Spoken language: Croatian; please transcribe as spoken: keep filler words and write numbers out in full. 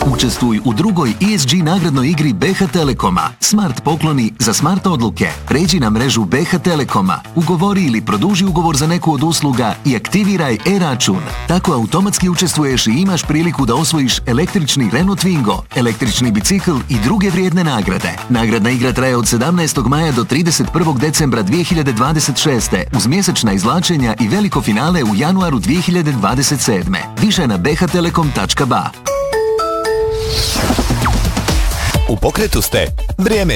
Učestvuj u drugoj E S G nagradnoj igri B H Telekoma. Smart pokloni za smart odluke. Pređi na mrežu B H Telekoma. Ugovori ili produži ugovor za neku od usluga i aktiviraj e-račun. Tako automatski učestvuješ i imaš priliku da osvojiš električni Renault Twingo, električni bicikl i druge vrijedne nagrade. Nagradna igra traje od sedamnaestog maja do trideset prvog decembra dvije hiljade dvadeset šeste uz mjesečna izvlačenja i veliko finale u januaru dvije hiljade dvadeset sedme. Više na b h telekom tačka b a. U pokretu ste. Vrijeme